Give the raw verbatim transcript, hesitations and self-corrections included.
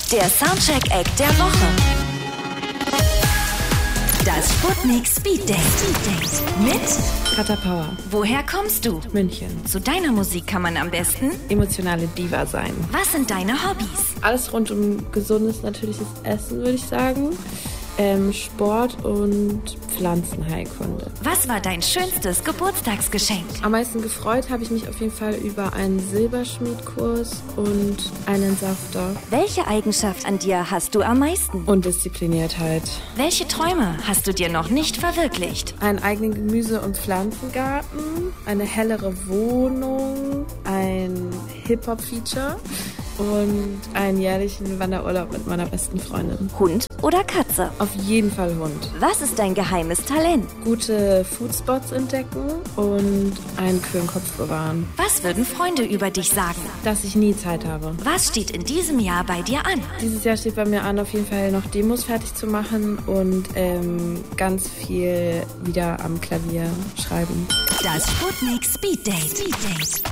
Der Soundcheck-Act der Woche. Das Sputnik Speed Date. Mit Kata Power. Woher kommst du? München. Zu deiner Musik kann man am besten Emotionale Diva sein. Was sind deine Hobbys? Alles rund um gesundes, natürliches Essen, würde ich sagen. Ähm, Sport und Pflanzenheilkunde. Was war dein schönstes Geburtstagsgeschenk? Am meisten gefreut habe ich mich auf jeden Fall über einen Silberschmiedkurs und einen Safter. Welche Eigenschaft an dir hast du am meisten? Undiszipliniertheit. Welche Träume hast du dir noch nicht verwirklicht? Einen eigenen Gemüse- und Pflanzengarten, eine hellere Wohnung, ein Hip-Hop-Feature und einen jährlichen Wanderurlaub mit meiner besten Freundin. Hund oder Katze? Auf jeden Fall Hund. Was ist dein geheimes Talent? Gute Foodspots entdecken und einen kühlen Kopf bewahren. Was würden Freunde über dich sagen? Dass ich nie Zeit habe. Was steht in diesem Jahr bei dir an? Dieses Jahr steht bei mir an, auf jeden Fall noch Demos fertig zu machen und ähm, ganz viel wieder am Klavier schreiben. Das Sputnik Speed Date.